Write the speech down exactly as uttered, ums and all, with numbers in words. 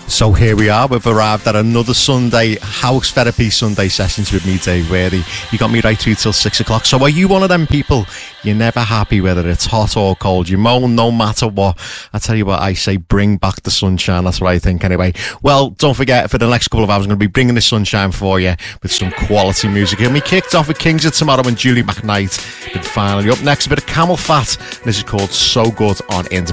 So here we are, we've arrived at another Sunday House Therapy Sunday sessions with me, Dave Worthy. You got me right through till six o'clock. So are you one of them people, you're never happy whether it's hot or cold, you moan no matter what? I tell you what, I say bring back the sunshine, that's what I think anyway. Well, don't forget, for the next couple of hours I'm going to be bringing the sunshine for you with some quality music. And we kicked off with Kings of Tomorrow and Julie McKnight. And finally up next, a bit of Camel Fat. This is called So Good on Internet.